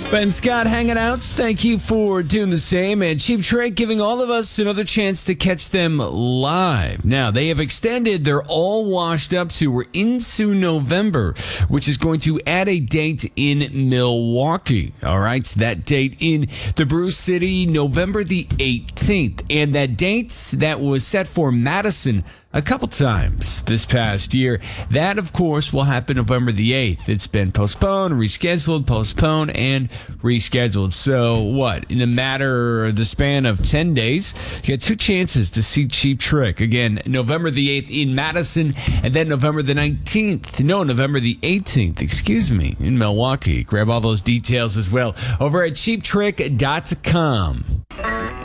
Ben Scott hanging out. Thank you for doing the same. And Cheap Trick giving all of us another chance to catch them live. Now, they have extended their All Washed Up tour into November, which is going to add a date in Milwaukee. All right, so that date in the Brew City, November the 18th. And that date that was set for Madison a couple times this past year. That, of course, will happen November the 8th. It's been postponed, postponed, and rescheduled. So, what? In the span of 10 days, you got two chances to see Cheap Trick. Again, November the 8th in Madison, and then November the 18th, in Milwaukee. Grab all those details as well over at cheaptrick.com.